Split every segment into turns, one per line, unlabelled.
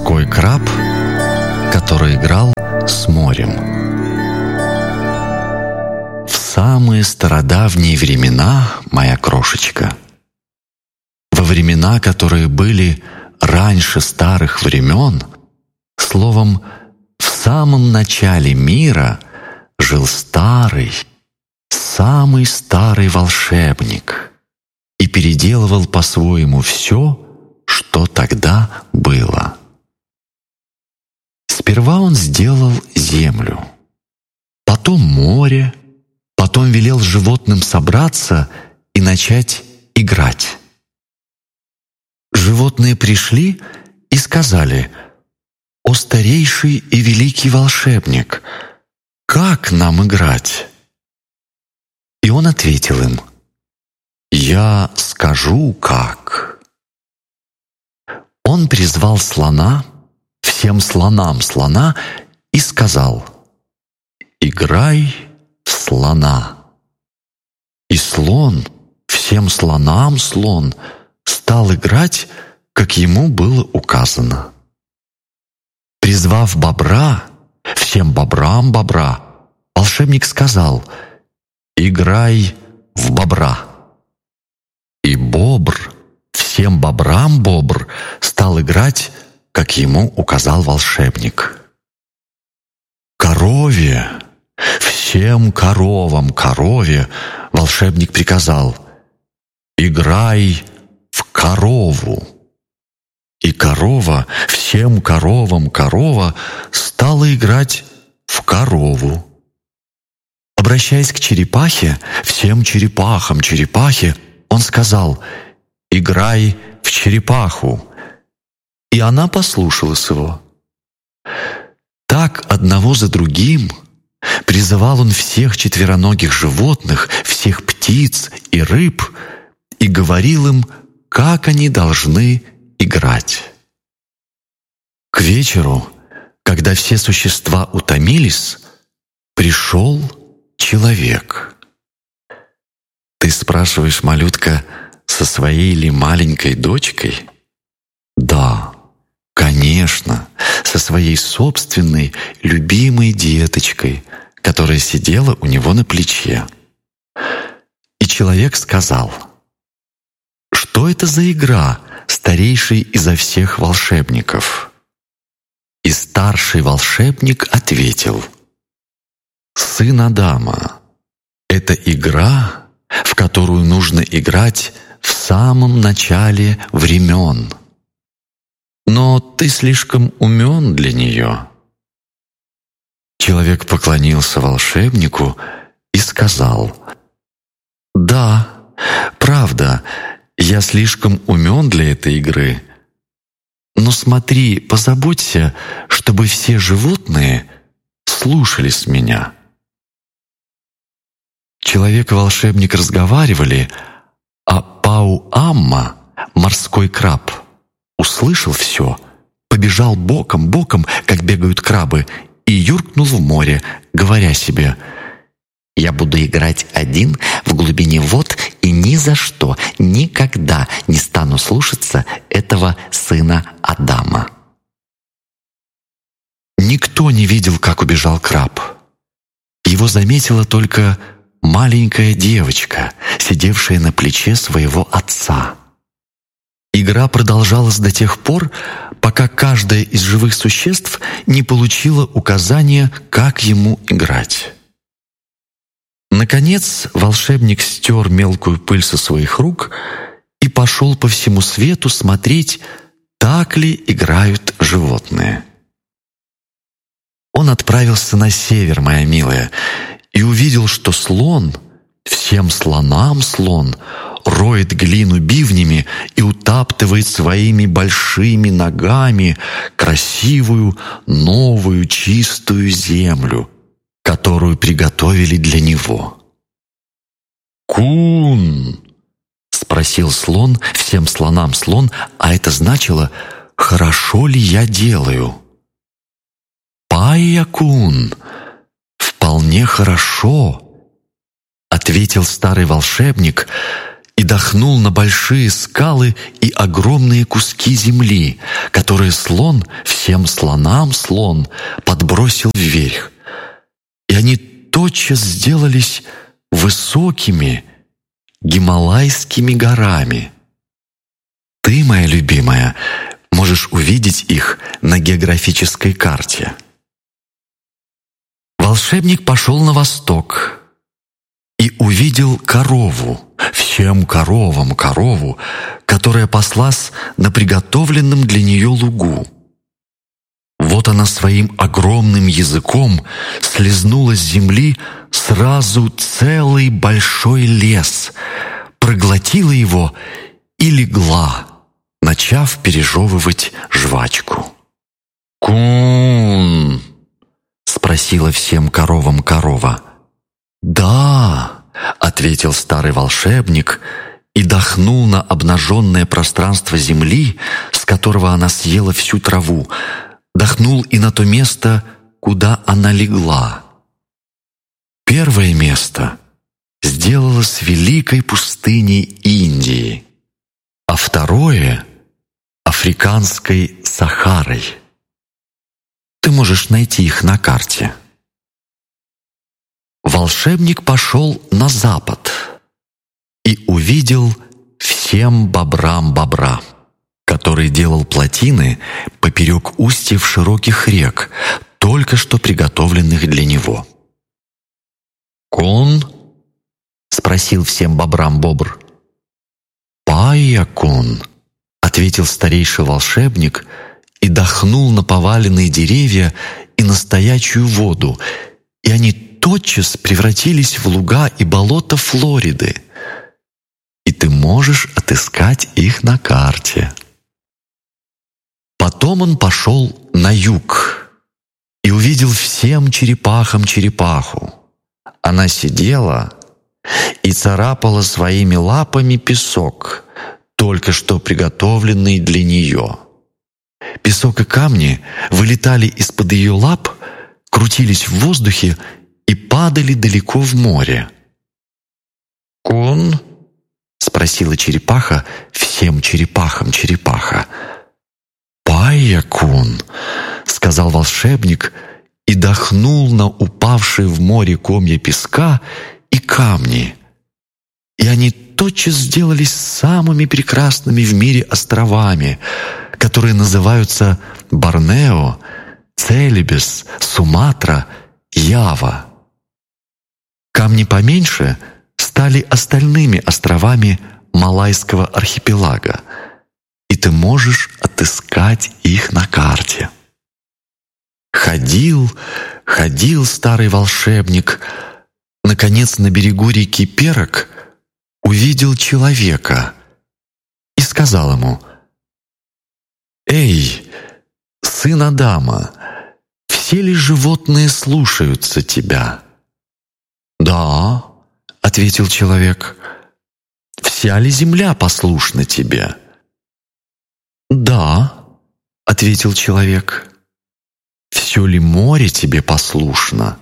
Морской краб, который играл с морем. В самые стародавние времена, моя крошечка, во времена, которые были раньше старых времен, словом, в самом начале мира жил самый старый волшебник и переделывал по-своему все, что тогда было. Сперва он сделал землю, потом море, потом велел животным собраться и начать играть. Животные пришли и сказали: «О старейший и великий волшебник, как нам играть?» И он ответил им: «Я скажу, как». Он призвал слона, всем слонам слона, и сказал: «Играй в слона». И слон, всем слонам слон, стал играть, как ему было указано. Призвав бобра, всем бобрам бобра, волшебник сказал: «Играй в бобра». И бобр, всем бобрам бобр, стал играть, как ему указал волшебник. Корове, всем коровам корове, волшебник приказал: «Играй в корову». И корова, всем коровам корова, стала играть в корову. Обращаясь к черепахе, всем черепахам черепахе, он сказал: «Играй в черепаху». И она послушалась его. Так одного за другим призывал он всех четвероногих животных, всех птиц и рыб, и говорил им, как они должны играть. К вечеру, когда все существа утомились, пришел человек. Ты спрашиваешь, малютка, со своей ли маленькой дочкой? Да, конечно, со своей собственной любимой деточкой, которая сидела у него на плече. И человек сказал: «Что это за игра, старейший изо всех волшебников?» И старший волшебник ответил: «Сын Адама, это игра, в которую нужно играть в самом начале времен. Но ты слишком умен для нее». Человек поклонился волшебнику и сказал: «Да, правда, я слишком умен для этой игры. Но смотри, позаботься, чтобы все животные слушались меня». Человек и волшебник разговаривали, а Пау-Амма, морской краб, услышал все, побежал боком, как бегают крабы, и юркнул в море, говоря себе: «Я буду играть один в глубине вод и ни за что, никогда не стану слушаться этого сына Адама». Никто не видел, как убежал краб. Его заметила только маленькая девочка, сидевшая на плече своего отца. Игра продолжалась до тех пор, пока каждое из живых существ не получило указания, как ему играть. Наконец волшебник стер мелкую пыль со своих рук и пошел по всему свету смотреть, так ли играют животные. Он отправился на север, моя милая, и увидел, что слон, всем слонам слон, роет глину бивнями и утаптывает своими большими ногами красивую, новую, чистую землю, которую приготовили для него. «Кун!» — спросил слон, всем слонам слон, а это значило: «Хорошо ли я делаю?» «Пайя-кун! Вполне хорошо!» — ответил старый волшебник и дохнул на большие скалы и огромные куски земли, которые слон, всем слонам слон, подбросил вверх. И они тотчас сделались высокими гималайскими горами. Ты, моя любимая, можешь увидеть их на географической карте. Волшебник пошел на восток и увидел корову, всем коровам корову, которая паслась на приготовленном для нее лугу. Вот она своим огромным языком слезнула с земли сразу целый большой лес, проглотила его и легла, начав пережевывать жвачку. «Кун!» — спросила всем коровам корова. «Да!» — ответил старый волшебник и дохнул на обнаженное пространство земли, с которого она съела всю траву, дохнул и на то место, куда она легла. Первое место сделалось великой пустыней Индии, а второе — африканской Сахарой. Ты можешь найти их на карте. Волшебник пошел на запад и увидел всем бобрам бобра, который делал плотины поперек устьев широких рек, только что приготовленных для него. «Кун?» — спросил всем бобрам бобр. «Пая-кун», — ответил старейший волшебник и дохнул на поваленные деревья и на стоячую воду, и они тотчас превратились в луга и болота Флориды, и ты можешь отыскать их на карте. Потом он пошел на юг и увидел всем черепахам черепаху. Она сидела и царапала своими лапами песок, только что приготовленный для нее. Песок и камни вылетали из-под ее лап, крутились в воздухе и падали далеко в море. «Кун?» — спросила черепаха всем черепахам черепаха. «Пая-кун», — сказал волшебник и дохнул на упавшие в море комья песка и камни. И они тотчас сделались самыми прекрасными в мире островами, которые называются Борнео, Целебес, Суматра, Ява. Камни поменьше стали остальными островами Малайского архипелага, и ты можешь отыскать их на карте. Ходил старый волшебник, наконец на берегу реки Перок увидел человека и сказал ему: «Эй, сын Адама, все ли животные слушаются тебя?» «Да», — ответил человек. «Вся ли земля послушна тебе?» «Да», — ответил человек. «Все ли море тебе послушно?»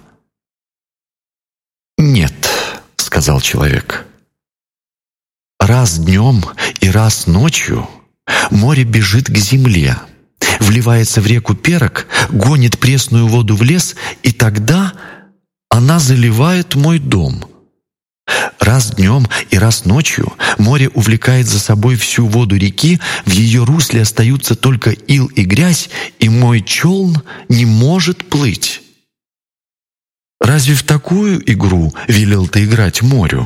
«Нет», — сказал человек. «Раз днем и раз ночью море бежит к земле, вливается в реку Перок, гонит пресную воду в лес, и тогда она заливает мой дом. Раз днем и раз ночью море увлекает за собой всю воду реки, в ее русле остаются только ил и грязь, и мой челн не может плыть. Разве в такую игру велел ты играть морю?»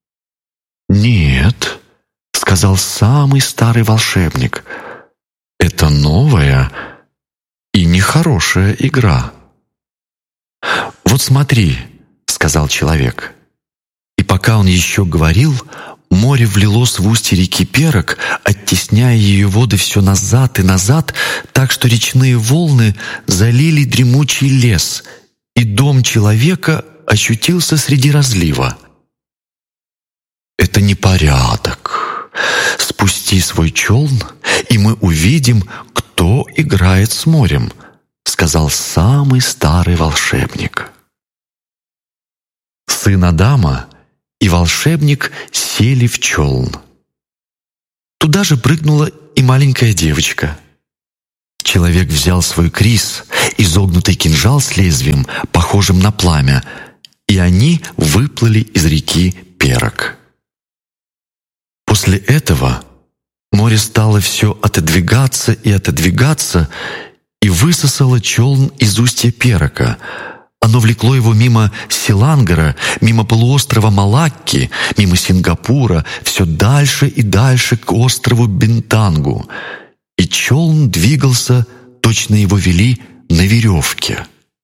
«Нет», — сказал самый старый волшебник, — «это новая и нехорошая игра». «Вот смотри», — сказал человек. И пока он еще говорил, море влилось в устье реки Перок, оттесняя ее воды все назад и назад, так что речные волны залили дремучий лес, и дом человека ощутился среди разлива. «Это непорядок. Спусти свой челн, и мы увидим, кто играет с морем», — сказал самый старый волшебник. Сын Адама и волшебник сели в челн. Туда же прыгнула и маленькая девочка. человек взял свой крис, изогнутый кинжал с лезвием, похожим на пламя, и они выплыли из реки Перок. После этого море стало все отодвигаться и отодвигаться, и высосало челн из устья Перока. Оно влекло его мимо Селангара, мимо полуострова Малакки, мимо Сингапура, все дальше и дальше к острову Бинтангу. И челн двигался, точно его вели на веревке.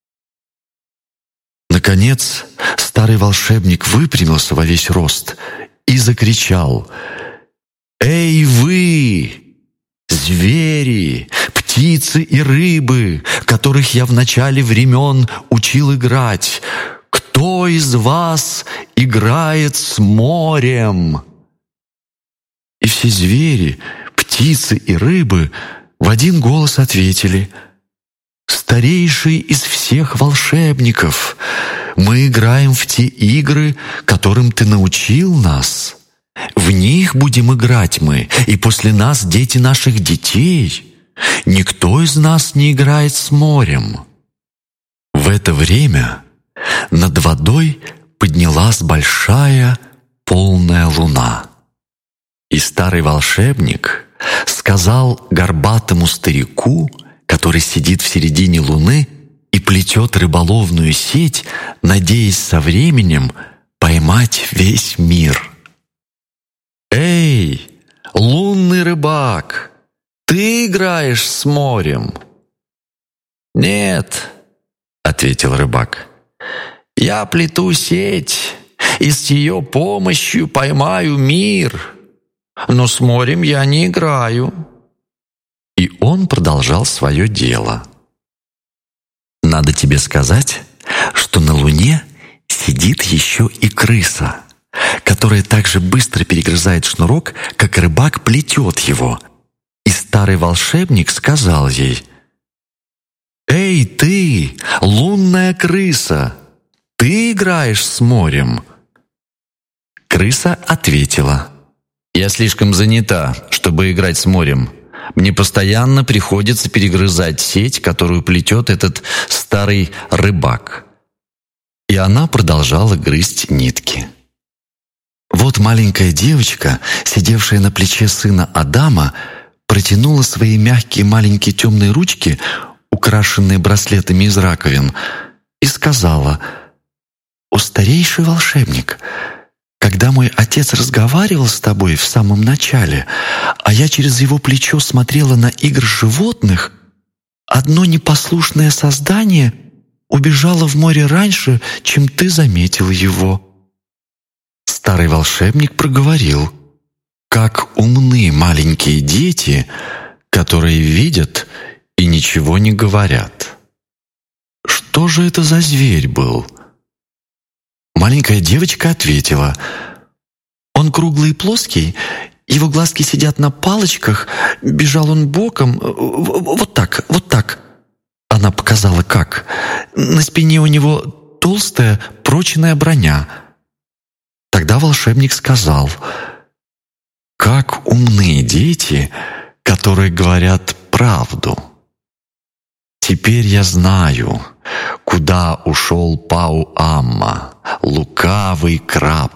Наконец, старый волшебник выпрямился во весь рост и закричал: «Эй вы, звери, птицы и рыбы, которых я в начале времен учил играть! Кто из вас играет с морем?» И все звери, птицы и рыбы в один голос ответили: «Старейший из всех волшебников, мы играем в те игры, которым ты научил нас. В них будем играть мы, и после нас дети наших детей. Никто из нас не играет с морем». В это время над водой поднялась большая полная луна. И старый волшебник сказал горбатому старику, который сидит в середине луны и плетет рыболовную сеть, надеясь со временем поймать весь мир: «Эй, лунный рыбак, ты играешь с морем?» «Нет», — ответил рыбак, — «я плету сеть, и с ее помощью поймаю мир, но с морем я не играю». И он продолжал свое дело. Надо тебе сказать, что на Луне сидит еще и крыса, которая так же быстро перегрызает шнурок, как рыбак плетет его. И старый волшебник сказал ей: «Эй ты, лунная крыса, ты играешь с морем?» Крыса ответила: «Я слишком занята, чтобы играть с морем. Мне постоянно приходится перегрызать сеть, которую плетет этот старый рыбак». И она продолжала грызть нитки. Вот маленькая девочка, сидевшая на плече сына Адама, протянула свои мягкие маленькие темные ручки, украшенные браслетами из раковин, и сказала: «О, старейший волшебник, когда мой отец разговаривал с тобой в самом начале, а я через его плечо смотрела на игры животных, одно непослушное создание убежало в море раньше, чем ты заметил его». Старый волшебник проговорил: «Как умны маленькие дети, которые видят и ничего не говорят. Что же это за зверь был?» Маленькая девочка ответила: «Он круглый и плоский, его глазки сидят на палочках, бежал он боком, вот так, вот так». Она показала как. На спине у него толстая прочная броня. Тогда волшебник сказал: «Как умны дети, которые говорят правду. Теперь я знаю, куда ушел Пау-Амма, лукавый краб.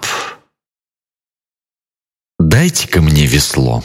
Дайте-ка мне весло».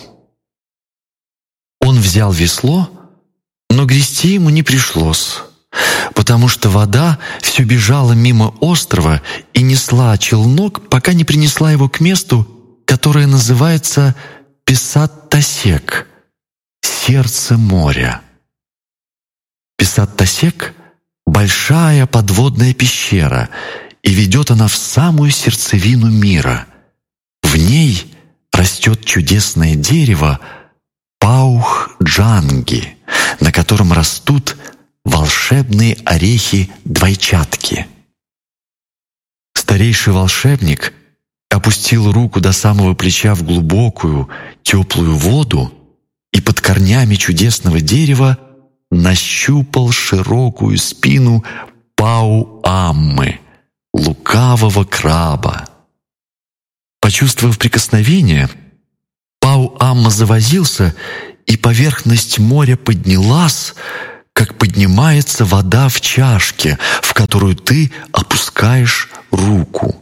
Он взял весло, но грести ему не пришлось, потому что вода все бежала мимо острова и несла челнок, пока не принесла его к месту, которое называется Писат-Тасек, сердце моря. Писат-Тасек — большая подводная пещера, и ведет она в самую сердцевину мира. В ней растет чудесное дерево Паух-Джанги, на котором растут волшебные орехи-двойчатки. Старейший волшебник опустил руку до самого плеча в глубокую, теплую воду и под корнями чудесного дерева нащупал широкую спину Пау-Аммы, лукавого краба. Почувствовав прикосновение, Пау-Амма завозился и поверхность моря поднялась, как поднимается вода в чашке, в которую ты опускаешь руку.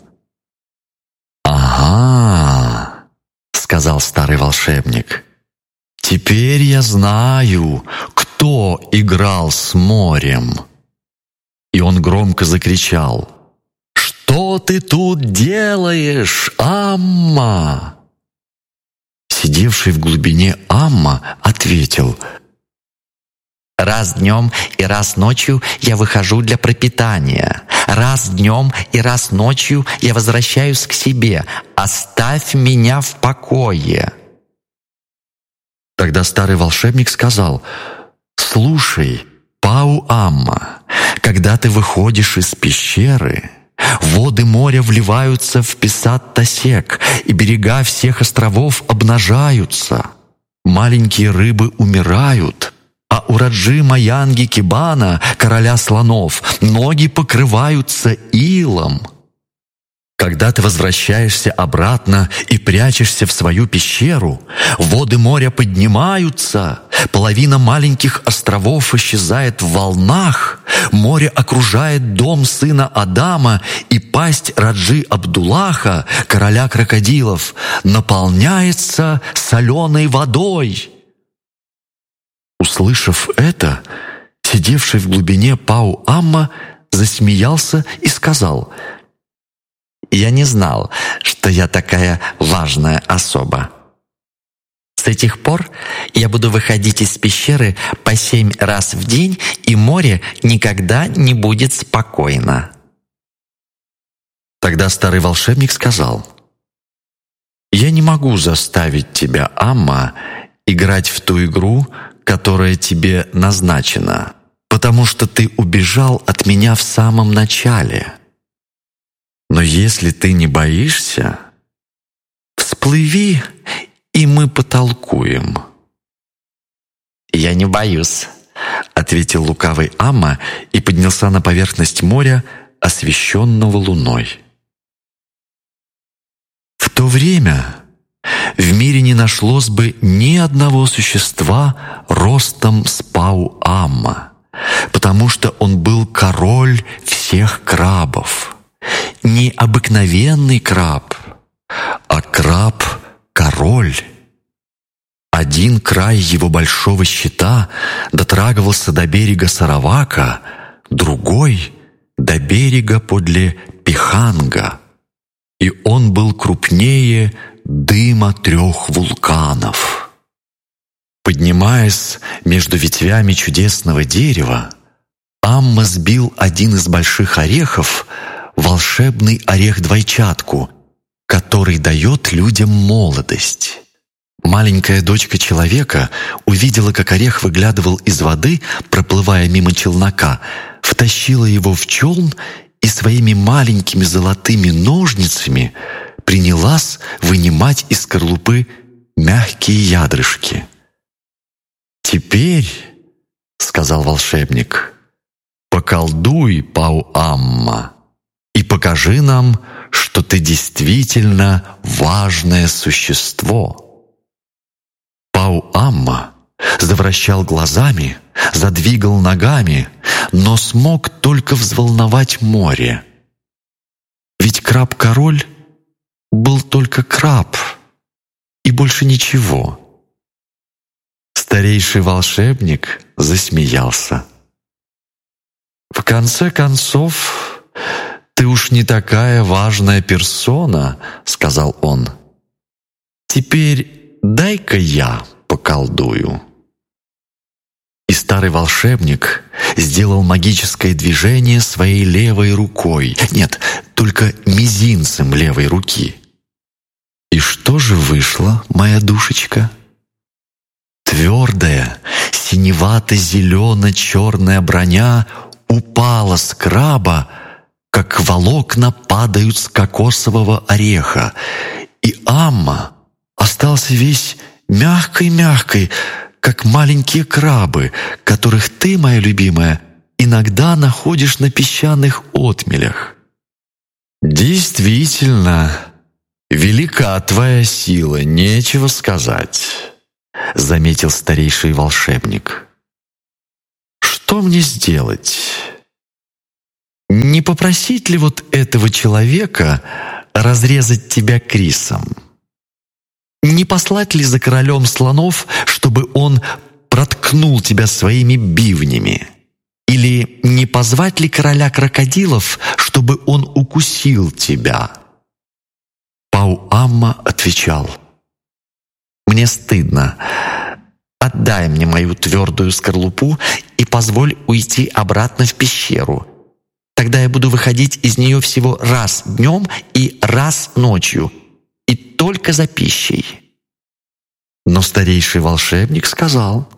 «Ага», — сказал старый волшебник, — «теперь я знаю, кто играл с морем». И он громко закричал: «Что ты тут делаешь, Амма?» Сидевший в глубине Амма ответил: «Раз днем и раз ночью я выхожу для пропитания. Раз днем и раз ночью я возвращаюсь к себе. Оставь меня в покое». Тогда старый волшебник сказал: «Слушай, Пау-Амма, когда ты выходишь из пещеры, воды моря вливаются в Писат-Тасек, и берега всех островов обнажаются. Маленькие рыбы умирают, а у Раджи-Маянги Кибана, короля слонов, ноги покрываются илом. Когда ты возвращаешься обратно и прячешься в свою пещеру, воды моря поднимаются, половина маленьких островов исчезает в волнах, море окружает дом сына Адама, и пасть Раджи Абдуллаха, короля крокодилов, наполняется соленой водой». Услышав это, сидевший в глубине Пау-Амма засмеялся и сказал: «Я не знал, что я такая важная особа. С этих пор я буду выходить из пещеры по 7 раз в день, и море никогда не будет спокойно». Тогда старый волшебник сказал: «Я не могу заставить тебя, Амма, играть в ту игру, которая тебе назначена, потому что ты убежал от меня в самом начале. Но если ты не боишься, всплыви, и мы потолкуем». «Я не боюсь», — ответил лукавый Амма и поднялся на поверхность моря, освещенного луной. В то время в мире не нашлось бы ни одного существа ростом с Пау-Амма, потому что он был король всех крабов. Не обыкновенный краб, а краб-король. Один край его большого щита дотрагивался до берега Саравака, другой — до берега подле Пиханга, и он был крупнее дыма 3 вулканов. Поднимаясь между ветвями чудесного дерева, Амма сбил один из больших орехов, волшебный орех-двойчатку, который дает людям молодость. Маленькая дочка человека увидела, как орех выглядывал из воды, проплывая мимо челнока, втащила его в челн и своими маленькими золотыми ножницами принялась вынимать из скорлупы мягкие ядрышки. «Теперь, — сказал волшебник, — поколдуй, Пау-Амма, и покажи нам, что ты действительно важное существо». Пау-Амма завращал глазами, задвигал ногами, но смог только взволновать море. Ведь краб-король был только краб и больше ничего. Старейший волшебник засмеялся. «В конце концов, ты уж не такая важная персона, — сказал он. — Теперь дай-ка я поколдую». И старый волшебник сделал магическое движение своей левой рукой, нет, только мизинцем левой руки. И что же вышло, моя душечка? Твердая, синевато-зелено-черная броня упала с краба, как волокна падают с кокосового ореха, и Амма остался весь мягкой-мягкой, как маленькие крабы, которых ты, моя любимая, иногда находишь на песчаных отмелях. «Действительно, велика твоя сила, нечего сказать. — заметил старейший волшебник. «Что мне сделать? Не попросить ли вот этого человека разрезать тебя крисом? Не послать ли за королем слонов, чтобы он проткнул тебя своими бивнями? Или не позвать ли короля крокодилов, чтобы он укусил тебя?» Пау-Амма отвечал: «Мне стыдно. Отдай мне мою твердую скорлупу и позволь уйти обратно в пещеру. Тогда я буду выходить из нее всего раз днем и раз ночью, и только за пищей». Но старейший волшебник сказал: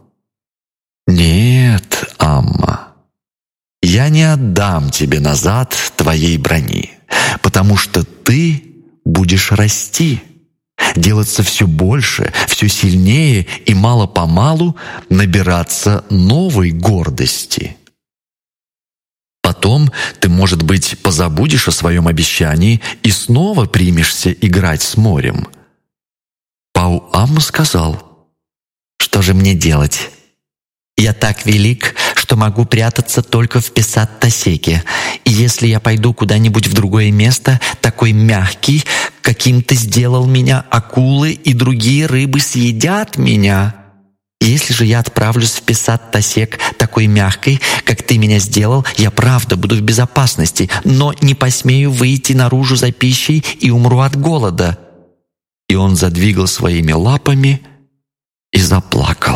«Нет, Амма, я не отдам тебе назад твоей брони, потому что ты будешь расти, делаться все больше, все сильнее и мало-помалу набираться новой гордости. Потом ты, может быть, позабудешь о своем обещании и снова примешься играть с морем». Пау-Амма сказал: «Что же мне делать? Я так велик, что могу прятаться только в Песат-Тасеке, и если я пойду куда-нибудь в другое место, такой мягкий, каким ты сделал меня, акулы и другие рыбы съедят меня. Если же я отправлюсь в Песат-Тасек такой мягкой, как ты меня сделал, я правда буду в безопасности, но не посмею выйти наружу за пищей и умру от голода». И он задвигал своими лапами и заплакал.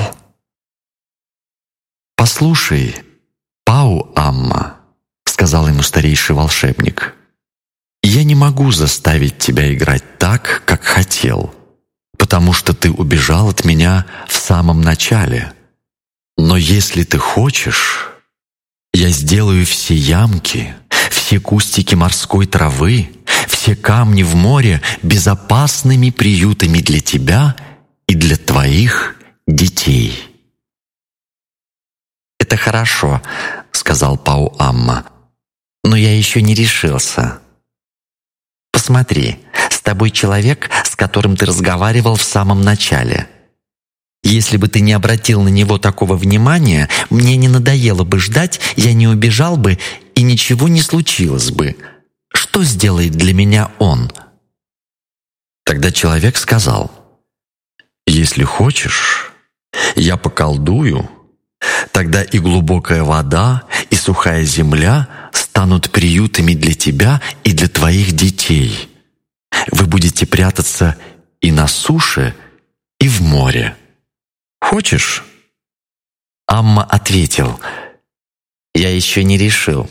«Послушай, Пау-Амма, — сказал ему старейший волшебник, — я не могу заставить тебя играть так, как хотел, потому что ты убежал от меня в самом начале. Но если ты хочешь, я сделаю все ямки, все кустики морской травы, все камни в море безопасными приютами для тебя и для твоих детей». «Это хорошо, — сказал Пау-Амма, — но я еще не решился. Посмотри, с тобой человек, с которым ты разговаривал в самом начале. Если бы ты не обратил на него такого внимания, мне не надоело бы ждать, я не убежал бы, и ничего не случилось бы. Что сделает для меня он?» Тогда человек сказал: «Если хочешь, я поколдую, тогда и глубокая вода, и сухая земля станут приютами для тебя и для твоих детей. Вы будете прятаться и на суше, и в море. Хочешь?» Амма ответил: «Я еще не решил.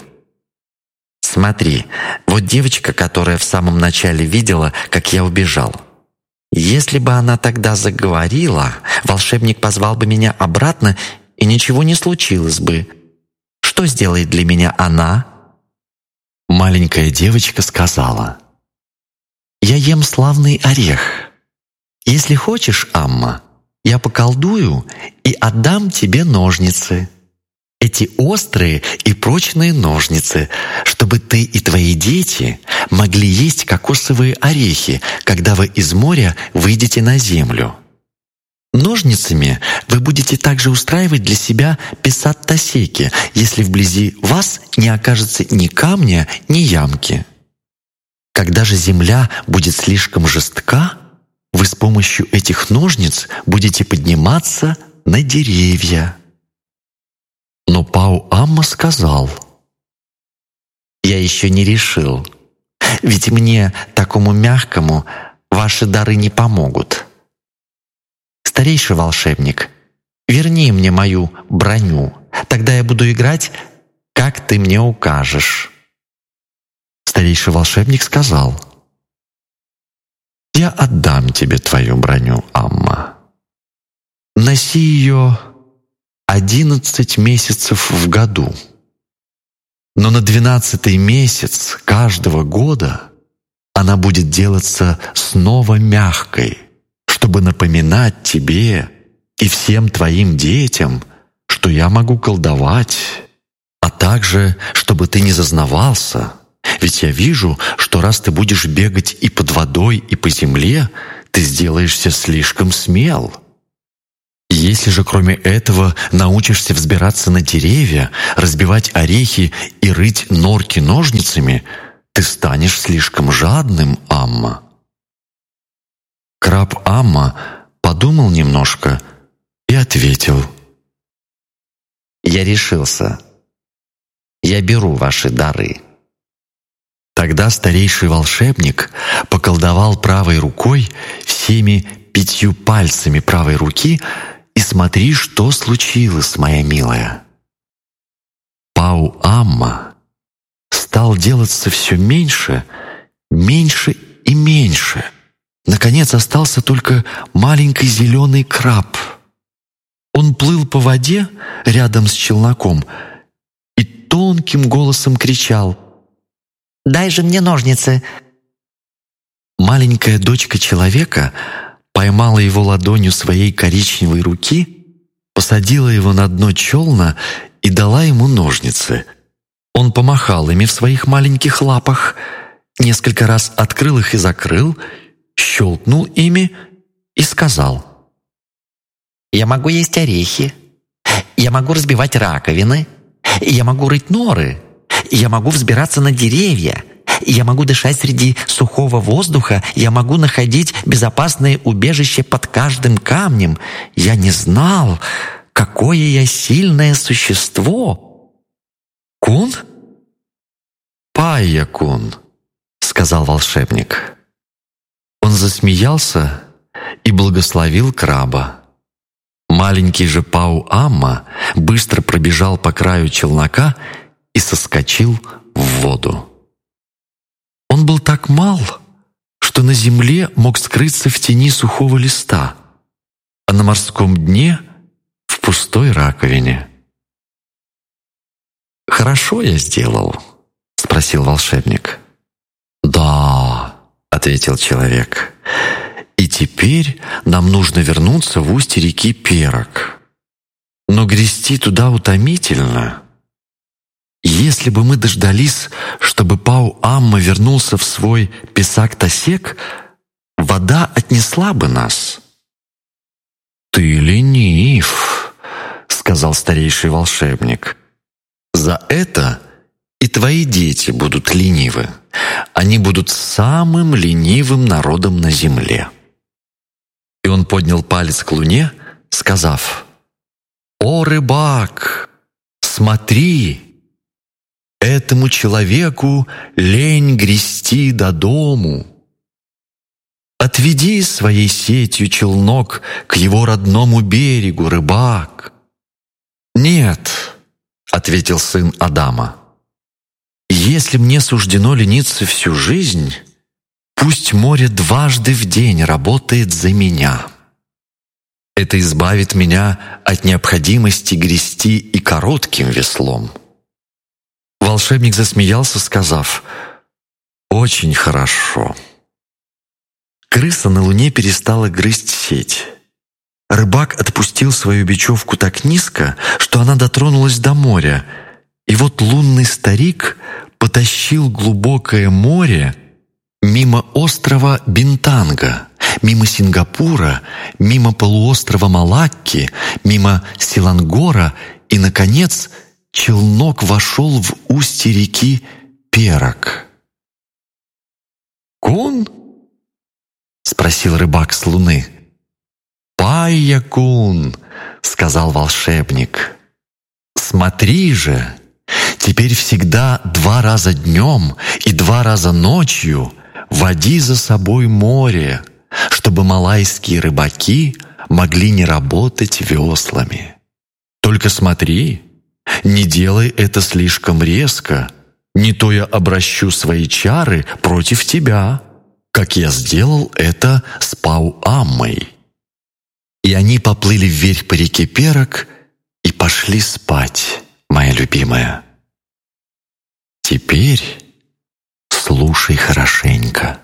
Смотри, вот девочка, которая в самом начале видела, как я убежал. Если бы она тогда заговорила, волшебник позвал бы меня обратно, и ничего не случилось бы. Что сделает для меня она?» Маленькая девочка сказала: «Я ем славный орех. Если хочешь, Амма, я поколдую и отдам тебе ножницы. Эти острые и прочные ножницы, чтобы ты и твои дети могли есть кокосовые орехи, когда вы из моря выйдете на землю. Ножницами вы будете также устраивать для себя Песат-Тасеки, если вблизи вас не окажется ни камня, ни ямки. Когда же земля будет слишком жестка, вы с помощью этих ножниц будете подниматься на деревья». Но Пау-Амма сказал: «Я еще не решил, ведь мне, такому мягкому, ваши дары не помогут. Старейший волшебник, верни мне мою броню, тогда я буду играть, как ты мне укажешь». Старейший волшебник сказал: «Я отдам тебе твою броню, Амма. Носи ее 11 месяцев в году. Но на 12-й месяц каждого года она будет делаться снова мягкой, чтобы напоминать тебе и всем твоим детям, что я могу колдовать, а также, чтобы ты не зазнавался, ведь я вижу, что раз ты будешь бегать и под водой, и по земле, ты сделаешься слишком смел. Если же кроме этого научишься взбираться на деревья, разбивать орехи и рыть норки ножницами, ты станешь слишком жадным, Амма». Краб Амма подумал немножко и ответил: «Я решился. Я беру ваши дары». Тогда старейший волшебник поколдовал правой рукой всеми 5 пальцами правой руки, и смотри, что случилось, моя милая. Пау-Амма стал делаться все меньше, меньше и меньше. Наконец остался только маленький зеленый краб. Он плыл по воде рядом с челноком и тонким голосом кричал: «Дай же мне ножницы!» Маленькая дочка человека поймала его ладонью своей коричневой руки, посадила его на дно челна и дала ему ножницы. Он помахал ими в своих маленьких лапах, несколько раз открыл их и закрыл, щелкнул ими и сказал: «Я могу есть орехи, я могу разбивать раковины, я могу рыть норы, я могу взбираться на деревья, я могу дышать среди сухого воздуха, я могу находить безопасное убежище под каждым камнем. Я не знал, какое я сильное существо». «Кун?» «Пайя-кун», — сказал волшебник. Он засмеялся и благословил краба. Маленький же Пау-Амма быстро пробежал по краю челнока и соскочил в воду. Он был так мал, что на земле мог скрыться в тени сухого листа, а на морском дне — в пустой раковине. «Хорошо я сделал?» — спросил волшебник. «Да», — ответил человек, — «и теперь нам нужно вернуться в устье реки Перок. Но грести туда утомительно. Если бы мы дождались, чтобы Пау-Амма вернулся в свой песак-тасек, вода отнесла бы нас». «Ты ленив», — сказал старейший волшебник. «За это и твои дети будут ленивы. Они будут самым ленивым народом на земле». И он поднял палец к луне, сказав: «О, рыбак, смотри! Этому человеку лень грести до дому. Отведи своей сетью челнок к его родному берегу, рыбак». «Нет», — ответил сын Адама, — «если мне суждено лениться всю жизнь, пусть море дважды в день работает за меня. Это избавит меня от необходимости грести и коротким веслом». Волшебник засмеялся, сказав: «Очень хорошо». Крыса на луне перестала грызть сеть. Рыбак отпустил свою бечевку так низко, что она дотронулась до моря, и вот лунный старик потащил глубокое море мимо острова Бинтанга, мимо Сингапура, мимо полуострова Малакки, мимо Селангора, и, наконец, челнок вошел в устье реки Перок. «Кун?» — спросил рыбак с луны. «Пайя-кун», — сказал волшебник. «Смотри же, теперь всегда 2 раза днем и 2 раза ночью води за собой море, чтобы малайские рыбаки могли не работать веслами. Только смотри, не делай это слишком резко, не то я обращу свои чары против тебя, как я сделал это с Пау-Аммой». И они поплыли вверх по реке Перок и пошли спать, моя любимая. Теперь слушай хорошенько.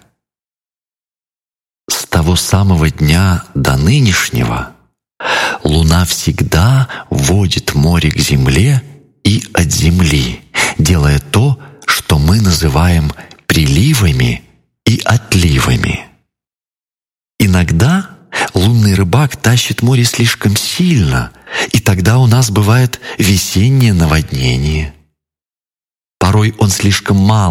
С того самого дня до нынешнего Луна всегда водит море к земле и от земли, делая то, что мы называем приливами и отливами. Иногда Лунный рыбак тащит море слишком сильно, и тогда у нас бывает весеннее наводнение. Порой он слишком мал